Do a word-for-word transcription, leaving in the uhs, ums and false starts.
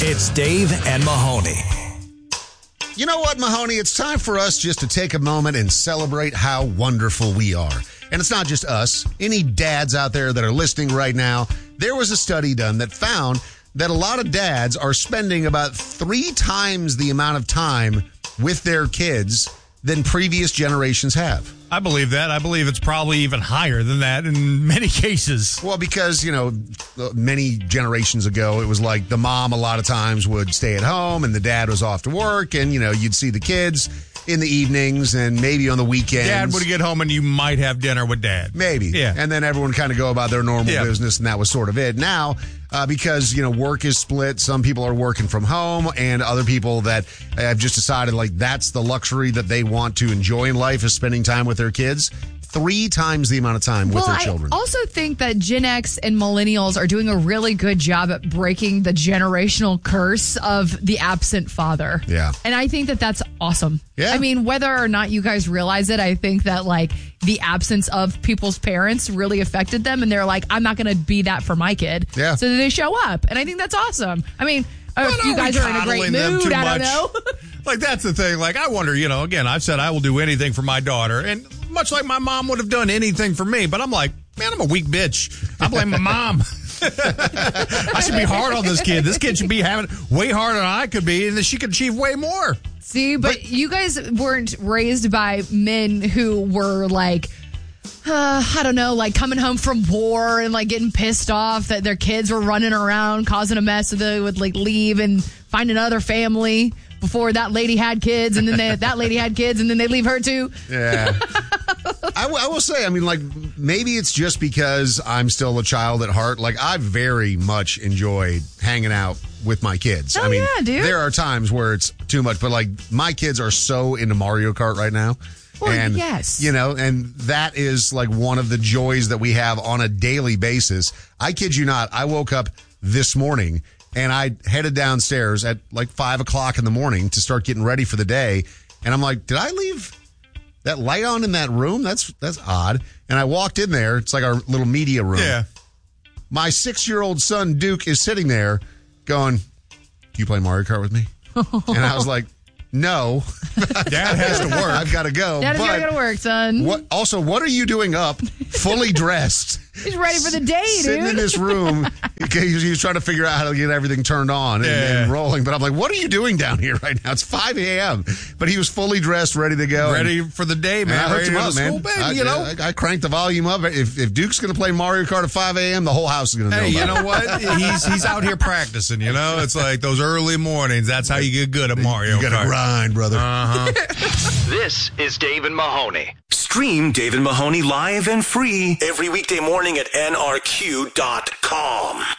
It's Dave and Mahoney. You know what, Mahoney? It's time for us just to take a moment and celebrate how wonderful we are. And it's not just us. Any dads out there that are listening right now, there was a study done that found that a lot of dads are spending about three times the amount of time with their kids than previous generations have. I believe that. I believe it's probably even higher than that in many cases. Well, because, you know, many generations ago, it was like the mom a lot of times would stay at home and the dad was off to work, and, you know, you'd see the kids in the evenings and maybe on the weekends. Dad would get home and you might have dinner with dad. Maybe. Yeah. And then everyone kind of go about their normal yeah. business, and that was sort of it. Now, uh, because, you know, work is split, some people are working from home, and other people that have just decided, like, that's the luxury that they want to enjoy in life is spending time with their kids. Three times the amount of time with well, their children. I also think that Gen X and millennials are doing a really good job at breaking the generational curse of the absent father. Yeah. And I think that that's awesome. Yeah. I mean, whether or not you guys realize it, I think that, like, the absence of people's parents really affected them. And they're like, I'm not going to be that for my kid. Yeah. So they show up. And I think that's awesome. I mean, if you guys are in a great mood, I don't know. Like, that's the thing. Like, I wonder, you know, again, I've said I will do anything for my daughter. And much like my mom would have done anything for me. But I'm like, man, I'm a weak bitch. I blame my mom. I should be hard on this kid. This kid should be having way harder than I could be, and then she could achieve way more. See, but, but you guys weren't raised by men who were like, uh, I don't know, like coming home from war and like getting pissed off that their kids were running around causing a mess, so they would like leave and find another family before that lady had kids, and then they, that lady had kids, and then they leave her too. Yeah. I, w- I will say, I mean, like, maybe it's just because I'm still a child at heart. Like, I very much enjoyed hanging out with my kids. Oh, I mean, yeah, dude. There are times where it's too much, but, like, my kids are so into Mario Kart right now. Well, and, yes. You know, and that is, like, one of the joys that we have on a daily basis. I kid you not, I woke up this morning and I headed downstairs at, like, five o'clock in the morning to start getting ready for the day. And I'm like, did I leave that light on in that room? That's that's odd. And I walked in there. It's like our little media room. Yeah. My six-year-old son, Duke, is sitting there going, do you play Mario Kart with me? And I was like, no. Dad has to work. I've got to go. Dad's but gotta go to work, son. What? Also, what are you doing up, fully dressed? He's ready for the day, dude. Sitting in this room. He was trying to figure out how to get everything turned on and, yeah. and rolling. But I'm like, what are you doing down here right now? It's five a.m. But he was fully dressed, ready to go. Ready for the day, man. And I hooked ready him to up, the man. school, baby, I, you know? I, I cranked the volume up. If, if Duke's going to play Mario Kart at five a.m., the whole house is going to know Hey, you about know what? He's he's out here practicing, you know? It's like those early mornings. That's how you get good at Mario You got to Kart. grind, brother. Uh-huh. This is Dave and Mahoney. Stream Dave and Mahoney live and free every weekday morning at N R Q dot com.